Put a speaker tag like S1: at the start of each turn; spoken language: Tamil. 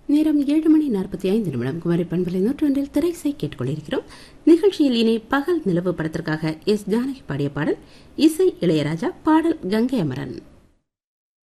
S1: நேரம் 7:45 குமரி பண்பலை 101 திரைசை கேட்டுக்கொண்டிருக்கிறோம். நிகழ்ச்சியில் இனி பகல் நிலவு படத்திற்காக எஸ். ஜானகி பாடிய பாடல், இசை இளையராஜா, பாடல் கங்கை அமரன்.